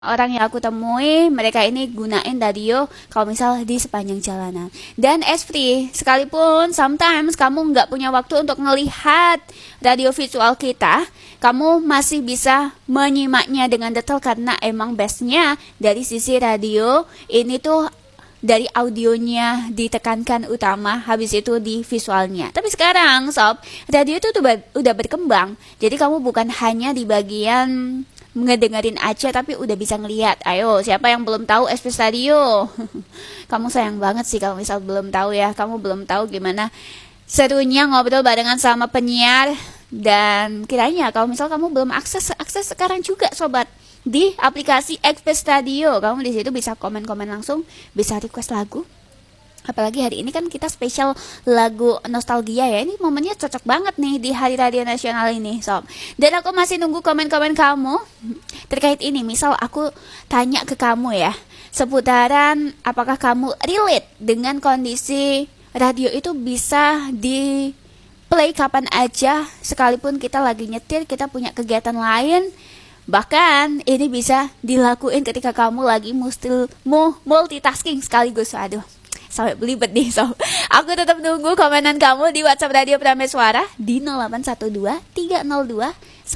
orang yang aku temui, mereka ini gunain radio kalau misal di sepanjang jalanan. Dan as free, sekalipun sometimes kamu nggak punya waktu untuk ngelihat radio visual kita, kamu masih bisa menyimaknya dengan detail karena emang bestnya dari sisi radio ini tuh dari audionya ditekankan utama, habis itu di visualnya. Tapi sekarang sob, radio itu tuh udah berkembang, jadi kamu bukan hanya di bagian ngedengerin aja tapi udah bisa ngelihat. Ayo, siapa yang belum tahu SPS Radio? Kamu sayang banget sih kalau misal belum tahu ya. Kamu belum tahu gimana serunya ngobrol barengan sama penyiar. Dan kiranya kalau misal kamu belum akses sekarang juga sobat di aplikasi SPS Radio. Kamu di situ bisa komen-komen langsung, bisa request lagu. Apalagi hari ini kan kita spesial lagu nostalgia ya. Ini momennya cocok banget nih di Hari Radio Nasional ini, sob. Dan aku masih nunggu komen-komen kamu terkait ini. Misal aku tanya ke kamu ya, seputaran apakah kamu relate dengan kondisi radio itu bisa di play kapan aja, sekalipun kita lagi nyetir, kita punya kegiatan lain. Bahkan ini bisa dilakuin ketika kamu lagi multitasking sekaligus. Aduh, sampai belibet nih sob. Aku tetap nunggu komenan kamu di WhatsApp Radio Prameswara di 0812 302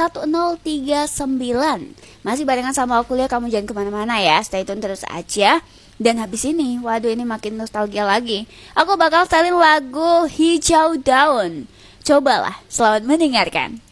1039. Masih barengan sama aku ya, kamu jangan kemana-mana ya, stay tune terus aja. Dan habis ini, waduh ini makin nostalgia lagi, aku bakal setelin lagu Hijau Daun. Cobalah, selamat mendengarkan.